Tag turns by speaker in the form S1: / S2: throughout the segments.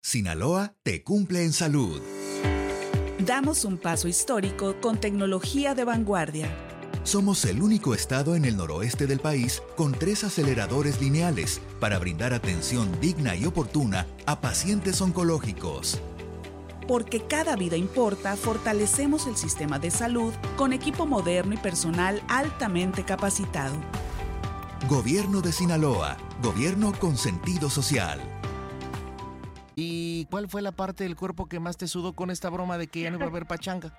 S1: Sinaloa te cumple en salud.
S2: Damos un paso histórico con tecnología de vanguardia.
S1: Somos el único estado en el noroeste del país con 3 aceleradores lineales para brindar atención digna y oportuna a pacientes oncológicos.
S2: Porque cada vida importa, fortalecemos el sistema de salud con equipo moderno y personal altamente capacitado.
S1: Gobierno de Sinaloa. Gobierno con sentido social.
S3: ¿Y cuál fue la parte del cuerpo que más te sudó con esta broma de que ya no iba a haber pachanga?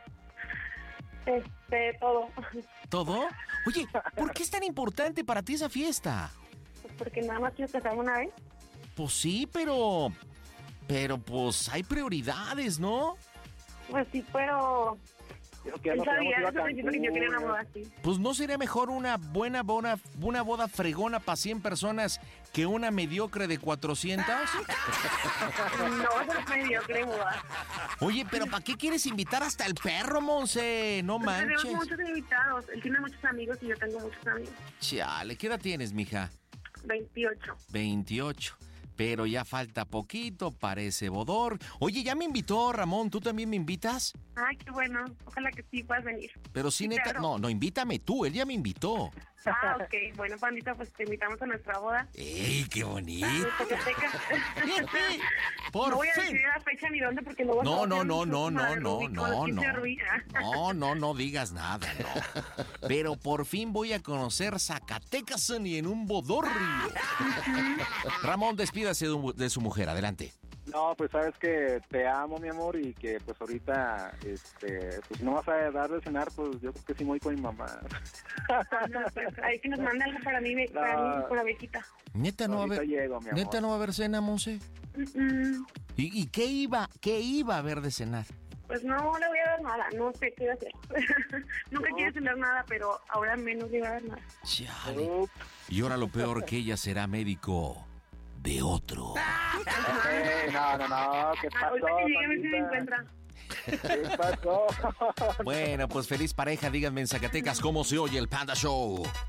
S4: Todo.
S3: ¿Todo? Oye, ¿por qué es tan importante para ti esa fiesta?
S4: Pues porque nada más quiero casarme una vez.
S3: Pues sí, pero pues hay prioridades, ¿no?
S4: Pues sí, pero...
S5: Él
S4: sabía, desde el principio que yo quería una boda así.
S3: Pues ¿no sería mejor una buena boda fregona para 100 personas que una mediocre de 400?
S4: No, eso es mediocre boda.
S3: Oye, pero ¿para qué quieres invitar hasta el perro, Monse? No manches.
S4: Tenemos muchos invitados. Él tiene muchos amigos y yo tengo muchos amigos.
S3: Chale, ¿qué edad tienes, mija?
S4: 28.
S3: 28. Pero ya falta poquito para ese bodor. Oye, ya me invitó Ramón, ¿tú también me invitas?
S4: Ay, qué bueno. Ojalá que sí puedas venir.
S3: Pero sí, neta,
S4: claro.
S3: no, invítame tú, él ya me invitó.
S4: Ah, ok. Bueno, Pandita, pues te invitamos a nuestra boda.
S3: ¡Ey, qué bonito! Por
S4: no voy a
S3: fin.
S4: decir la fecha ni dónde porque luego...
S3: No digas nada, no. Pero por fin voy a conocer Zacatecas y en un bodorrio. Ramón, despídase de su mujer, adelante.
S5: No, pues sabes que te amo, mi amor, y que pues ahorita, pues si no vas a dar de cenar, pues yo creo que sí me voy con mi mamá.
S4: Pues, ahí que nos manda algo para mí, por la viejita.
S3: Neta no va a haber, neta no va a haber cena, Monse. ¿Y qué iba a haber de cenar?
S4: Pues no le voy a dar nada, no sé qué hacer. Nunca quiere cenar nada, pero ahora menos le voy a dar nada.
S3: Chale. Y ahora lo peor, que ella será médico de otro.
S5: No, ¿qué pasó?
S4: Ahorita que llegue a ver si me encuentra.
S5: ¿Qué pasó?
S3: Bueno, pues feliz pareja, díganme en Zacatecas cómo se oye el Panda Show.